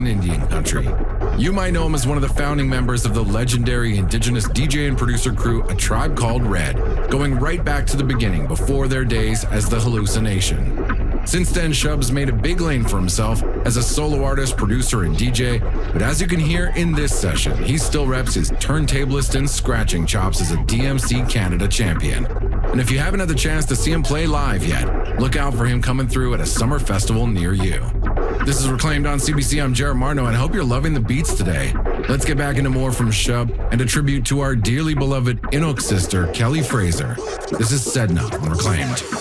Indian country. You might know him as one of the founding members of the legendary indigenous DJ and producer crew A Tribe Called Red, going right back to the beginning before their days as the Hallucination. Since then, Shub's made a big lane for himself as a solo artist, producer, and DJ, but as you can hear in this session, he still reps his turntablist and scratching chops as a DMC Canada champion. And if you haven't had the chance to see him play live yet, look out for him coming through at a summer festival near you. This is Reclaimed on CBC. I'm Jarrett Marno, and I hope you're loving the beats today. Let's get back into more from Shub and a tribute to our dearly beloved Inuk sister, Kelly Fraser. This is Sedna on Reclaimed.